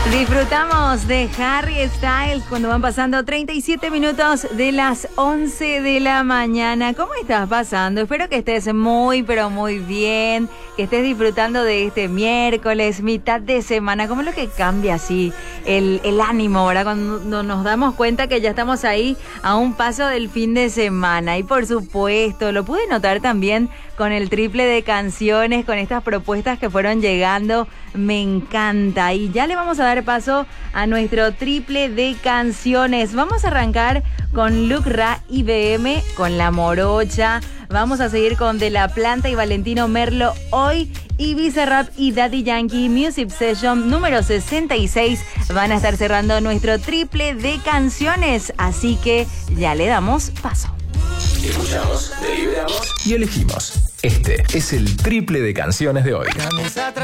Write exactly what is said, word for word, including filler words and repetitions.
Disfrutamos de Harry Styles cuando van pasando treinta y siete minutos de las once de la mañana. ¿Cómo estás pasando? Espero que estés muy, pero muy bien, que estés disfrutando de este miércoles, mitad de semana. ¿Cómo es lo que cambia así el, el ánimo, verdad? Cuando nos damos cuenta que ya estamos ahí a un paso del fin de semana. Y por supuesto, lo pude notar también con el triple de canciones, con estas propuestas que fueron llegando. Me encanta. Y ya le vamos a dar paso a nuestro triple de canciones. Vamos a arrancar con Luke Ra y B M, con La Morocha. Vamos a seguir con De La Planta y Valentino Merlo hoy. Y Bizarrap y Daddy Yankee Music Session número sesenta y seis van a estar cerrando nuestro triple de canciones. Así que ya le damos paso. Escuchamos, deliberamos y elegimos. Este es el triple de canciones de hoy.